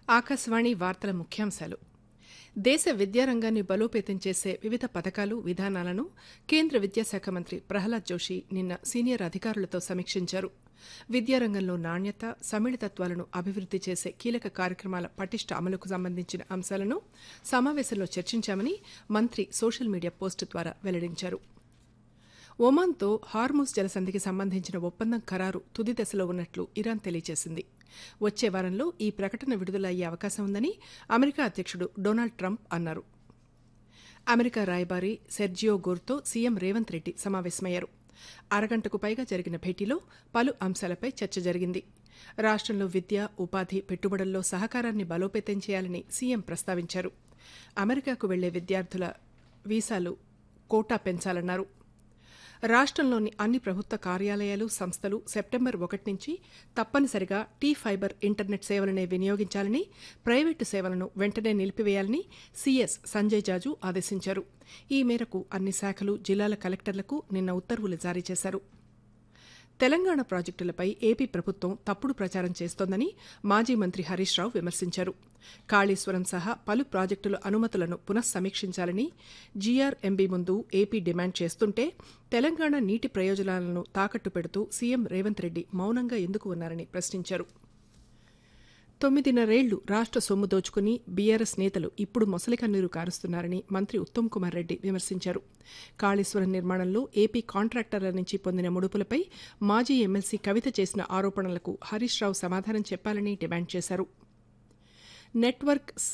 ఆకాశవాణి వార్తల ముఖ్యాంశాలు. దేశ విద్యారంగాన్ని బలోపేతం చేసే వివిధ పథకాలు, విధానాలను కేంద్ర విద్యాశాఖ మంత్రి ప్రహ్లాద్ జోషి నిన్న సీనియర్ అధికారులతో సమీక్షించారు. విద్యారంగంలో నాణ్యత, సమ్మిళితత్వాలను అభివృద్ది చేసే కీలక కార్యక్రమాల పటిష్ట అమలుకు సంబంధించిన అంశాలను సమావేశంలో చర్చించామని మంత్రి సోషల్ మీడియా పోస్టు ద్వారా వెల్లడించారు. ఒమాన్తో హార్ముజ్ జలసంధికి సంబంధించిన ఒప్పందం ఖరారు తుది దశలో ఉన్నట్లు ఇరాన్ తెలియజేసింది. వచ్చే వారంలో ఈ ప్రకటన విడుదల అయ్యే అవకాశం ఉందని అమెరికా అధ్యక్షుడు డొనాల్డ్ ట్రంప్ అన్నారు. అమెరికా రాయబారి సెర్జియో గోర్తో సీఎం రేవంత్ రెడ్డి సమావేశమయ్యారు. అరగంటకు పైగా జరిగిన భేటీలో పలు అంశాలపై చర్చ జరిగింది. రాష్ట్రంలో విద్య, ఉపాధి, పెట్టుబడుల్లో సహకారాన్ని బలోపేతం చేయాలని సీఎం ప్రస్తావించారు. అమెరికాకు వెళ్లే విద్యార్థుల వీసాలు కోటా పెంచాలన్నారు. రాష్ట్రంలోని అన్ని ప్రభుత్వ కార్యాలయాలు, సంస్థలు సెప్టెంబర్ 1 నుంచి తప్పనిసరిగా టీ-ఫైబర్ ఇంటర్నెట్ సేవలనే వినియోగించాలని, ప్రైవేటు సేవలను వెంటనే నిలిపివేయాలని సీఎస్ సంజయ్ జాజు ఆదేశించారు. ఈ మేరకు అన్ని శాఖలు, జిల్లాల కలెక్టర్లకు నిన్న ఉత్తర్వులు జారీ చేశారు. తెలంగాణ ప్రాజెక్టులపై ఏపీ ప్రభుత్వం తప్పుడు ప్రచారం చేస్తోందని మాజీ మంత్రి హరీష్ రావు విమర్శించారు. కాళేశ్వరం సహా పలు ప్రాజెక్టుల అనుమతులను పునఃసమీక్షించాలని జీఆర్ఎంబీ ముందు ఏపీ డిమాండ్ చేస్తుంటే తెలంగాణ నీటి ప్రయోజనాలను తాకట్టు పెడుతూ సీఎం రేవంత్ రెడ్డి మౌనంగా ఎందుకు ఉన్నారని ప్రశ్నించారు. 9.5 ఏళ్లు రాష్ట్ర సొమ్ము దోచుకుని బీఆర్ఎస్ నేతలు ఇప్పుడు మొసలి కన్నీరు కారుస్తున్నారని మంత్రి ఉత్తమ్ కుమార్ రెడ్డి విమర్శించారు. కాళేశ్వరం నిర్మాణంలో ఏపీ కాంట్రాక్టర్ల నుంచి పొందిన ముడుపులపై మాజీ ఎమ్మెల్సీ కవిత చేసిన ఆరోపణలకు హరీష్ రావు సమాధానం చెప్పాలని డిమాండ్ చేశారు. నెట్వర్క్